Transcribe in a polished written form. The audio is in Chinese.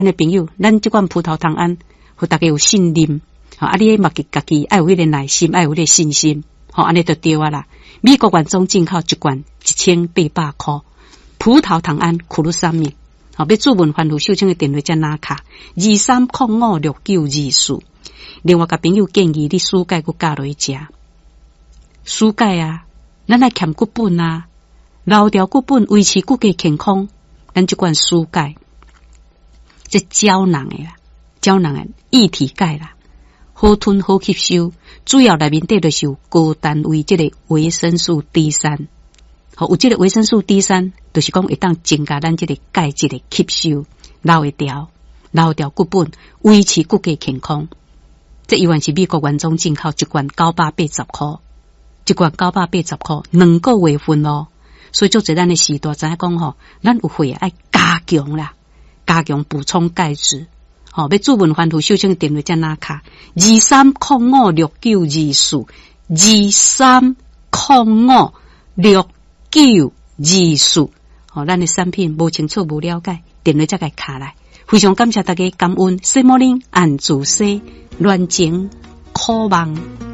咱的朋友，咱这款葡萄糖胺，互大家有信任。你嘛家己爱有迄个耐心，爱有迄个信心。安尼就对啊啦。美国原装进口一罐1800块，葡萄糖胺库鲁沙米。要注文番薯秀清的电话加拿卡23056924。另外，甲朋友建议你蔬钙佮加落去食。蔬钙啊，咱爱欠骨本啊，留条骨本，维持骨骼健康。咱这罐蔬钙，这胶囊的啦，胶囊的液体钙啦，好吞好吸收。主要内面底就是有高单位这个维生素 D3。有这个维生素 D3，就是讲会当增加咱这个钙质的吸收，留会掉骨本，维持骨骼健康。这依然是美国原装进口，一罐980块，一罐980块，2个月份咯。所以做在咱的时代，知影讲吼，咱有血爱加强啦，加强补充钙质。要注文番薯秀清的电话加拿卡23056924，23056924。咱的产品无清楚无了解，电话才该卡来。非常感谢大家感恩，西摩林按自西，乱情苦梦。